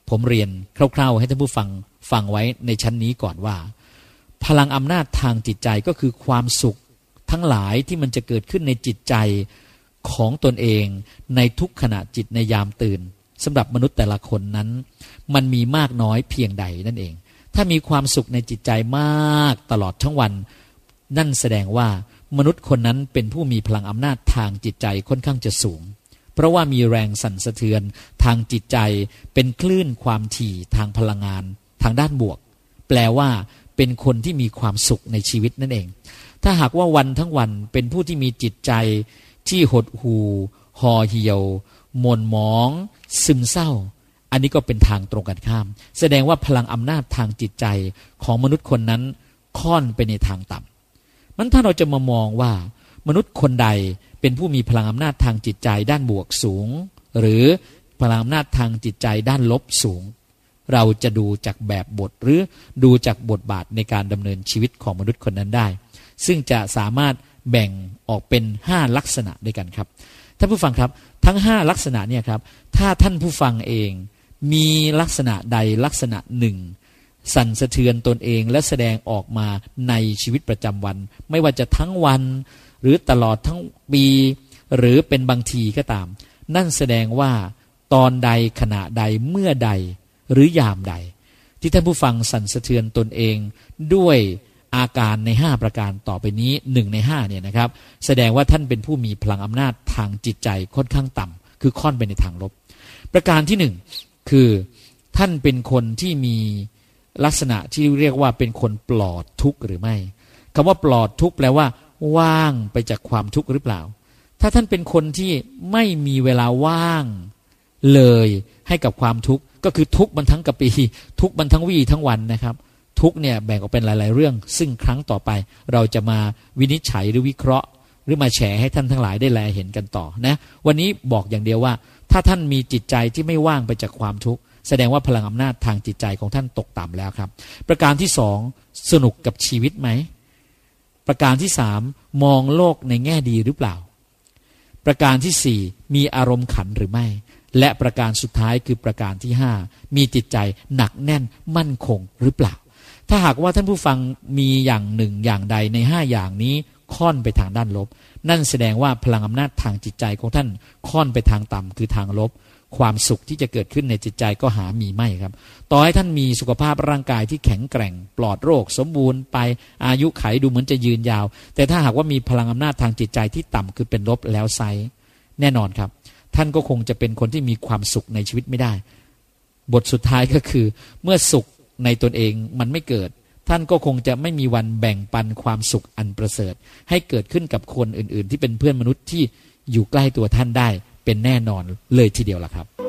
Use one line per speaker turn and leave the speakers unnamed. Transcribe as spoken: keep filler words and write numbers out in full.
ผมเรียนคร่าวๆให้ท่านผู้ฟังฟังไว้ในชั้นนี้ก่อนว่าพลังอำนาจทางจิตใจก็คือความสุขทั้งหลายที่มันจะเกิดขึ้นในจิตใจของตนเองในทุกขณะจิตในยามตื่นสำหรับมนุษย์แต่ละคนนั้นมันมีมากน้อยเพียงใดนั่นเองถ้ามีความสุขในจิตใจมากตลอดทั้งวันนั่นแสดงว่ามนุษย์คนนั้นเป็นผู้มีพลังอำนาจทางจิตใจค่อนข้างจะสูงเพราะว่ามีแรงสั่นสะเทือนทางจิตใจเป็นคลื่นความถี่ทางพลังงานทางด้านบวกแปลว่าเป็นคนที่มีความสุขในชีวิตนั่นเองถ้าหากว่าวันทั้งวันเป็นผู้ที่มีจิตใจที่หดหู่ห่อเหี่ยวหม่นหมองซึมเศร้าอันนี้ก็เป็นทางตรงกันข้ามแสดงว่าพลังอำนาจทางจิตใจของมนุษย์คนนั้นค่อนไปในทางต่ำมันถ้าเราจะมามองว่ามนุษย์คนใดเป็นผู้มีพลังอำนาจทางจิตใจด้านบวกสูงหรือพลังอำนาจทางจิตใจด้านลบสูงเราจะดูจากแบบบทหรือดูจากบทบาทในการดำเนินชีวิตของมนุษย์คนนั้นได้ซึ่งจะสามารถแบ่งออกเป็นห้าลักษณะด้วยกันครับท่านผู้ฟังครับทั้งห้าลักษณะเนี่ยครับถ้าท่านผู้ฟังเองมีลักษณะใดลักษณะหนึ่งสั่นสะเทือนตนเองและแสดงออกมาในชีวิตประจำวันไม่ว่าจะทั้งวันหรือตลอดทั้งปีหรือเป็นบางทีก็ตามนั่นแสดงว่าตอนใดขณะใดเมื่อใดหรือยามใดที่ท่านผู้ฟังสั่นสะเทือนตนเองด้วยอาการในห้าประการต่อไปนี้หนึ่งในห้าเนี่ยนะครับแสดงว่าท่านเป็นผู้มีพลังอำนาจทางจิตใจค่อนข้างต่ำคือค่อนไปในทางลบประการที่หนึ่งคือท่านเป็นคนที่มีลักษณะที่เรียกว่าเป็นคนปลอดทุกข์หรือไม่คำว่าปลอดทุกข์แปลว่าว่างไปจากความทุกข์หรือเปล่าถ้าท่านเป็นคนที่ไม่มีเวลาว่างเลยให้กับความทุกข์ก็คือทุกข์มันทั้งกะปีทุกข์มันทั้งวี่ทั้งวันนะครับทุกข์เนี่ยแบ่งออกเป็นหลายๆเรื่องซึ่งครั้งต่อไปเราจะมาวินิจฉัยหรือวิเคราะห์หรือมาแชร์ให้ท่านทั้งหลายได้แลเห็นกันต่อนะวันนี้บอกอย่างเดียวว่าถ้าท่านมีจิตใจที่ไม่ว่างไปจากความทุกข์แสดงว่าพลังอำนาจทางจิตใจของท่านตกต่ำแล้วครับประการที่สองสนุกกับชีวิตไหมประการที่สามมองโลกในแง่ดีหรือเปล่าประการที่สี่มีอารมณ์ขันหรือไม่และประการสุดท้ายคือประการที่ห้ามีจิตใจหนักแน่นมั่นคงหรือเปล่าถ้าหากว่าท่านผู้ฟังมีอย่างหนึ่งอย่างใดในห้าอย่างนี้ค่อนไปทางด้านลบนั่นแสดงว่าพลังอำนาจทางจิตใจของท่านค่อนไปทางต่ำคือทางลบความสุขที่จะเกิดขึ้นในจิตใจก็หามีไม่ครับต่อให้ท่านมีสุขภาพร่างกายที่แข็งแกร่งปลอดโรคสมบูรณ์ไปอายุขัยดูเหมือนจะยืนยาวแต่ถ้าหากว่ามีพลังอำนาจทางจิตใจที่ต่ำคือเป็นลบแล้วไซแน่นอนครับท่านก็คงจะเป็นคนที่มีความสุขในชีวิตไม่ได้บทสุดท้ายก็คือเมื่อสุขในตนเองมันไม่เกิดท่านก็คงจะไม่มีวันแบ่งปันความสุขอันประเสริฐให้เกิดขึ้นกับคนอื่นๆที่เป็นเพื่อนมนุษย์ที่อยู่ใกล้ตัวท่านได้เป็นแน่นอนเลยทีเดียวล่ะครับ